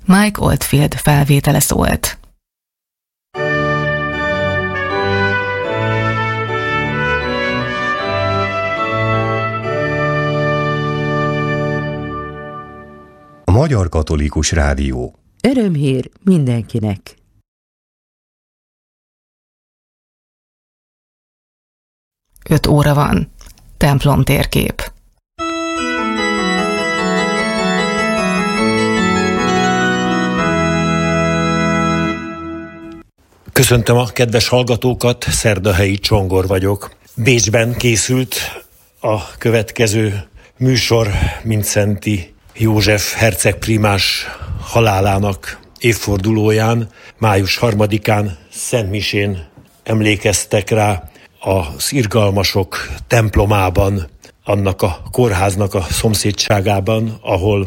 Mike Oldfield felvétele szólt. A Magyar Katolikus Rádió. Örömhír mindenkinek. Öt óra van. Templom térkép. Köszöntöm a kedves hallgatókat, Szerdahelyi Csongor vagyok. Bécsben készült a következő műsor Mindszenty József hercegprímás halálának évfordulóján, május 3-án szentmisén emlékeztek rá az irgalmasok templomában, annak a kórháznak a szomszédságában, ahol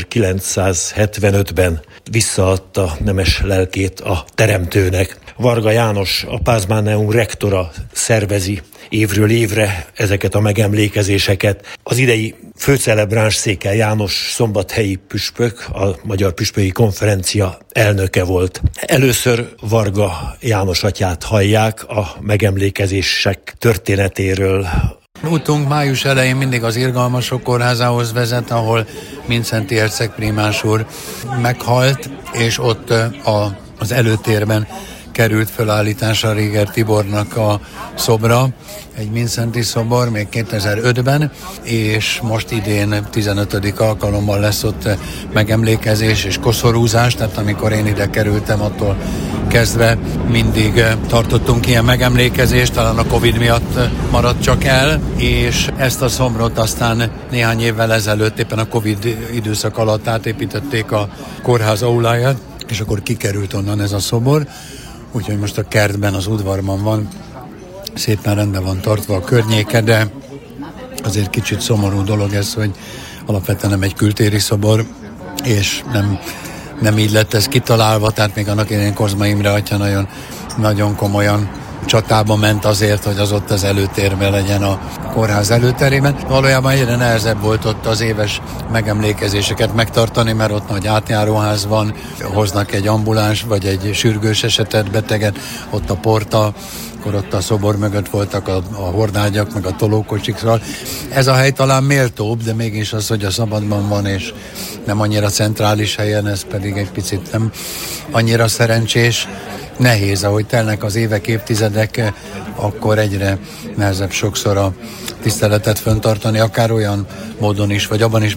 1975-ben visszaadta nemes lelkét a Teremtőnek. Varga János, a Pázmáneum rektora szervezi évről évre ezeket a megemlékezéseket. Az idei főcelebráns Székely János szombathelyi püspök, a Magyar Püspöki Konferencia elnöke volt. Először Varga János atyát hallják a megemlékezések történetéről. Útunk május elején mindig az Irgalmasok kórházához vezet, ahol Mindszenty hercegprímás úr meghalt, és ott az előtérben került felállításra Réger Tibornak a szobra, egy Mindszenty szobor még 2005-ben, és most idén 15. alkalommal lesz ott megemlékezés és koszorúzás, tehát amikor én ide kerültem, attól kezdve mindig tartottunk ilyen megemlékezést, talán a Covid miatt maradt csak el, és ezt a szobrot aztán néhány évvel ezelőtt, éppen a Covid időszak alatt átépítették a kórház auláját, és akkor kikerült onnan ez a szobor, úgyhogy most a kertben, az udvarban van, szépen rendben van tartva a környéke, de azért kicsit szomorú dolog ez, hogy alapvetően nem egy kültéri szobor, és nem így lett ez kitalálva, tehát még annak idején Kozma Imre atya nagyon komolyan csatába ment azért, hogy az ott az előtérben legyen a kórház előterében. Valójában egyre nehezebb volt ott az éves megemlékezéseket megtartani, mert ott nagy átjáróház van, hoznak egy ambuláns vagy egy sürgős esetet, beteget, ott a porta, akkor ott a szobor mögött voltak a hordágyak, meg a tolókocsikról. Ez a hely talán méltóbb, de mégis az, hogy a szabadban van, és nem annyira centrális helyen, ez pedig egy picit nem annyira szerencsés. Nehéz, ahogy telnek az évek, évtizedek, akkor egyre nehezebb sokszor a tiszteletet fenntartani, akár olyan módon is, vagy abban is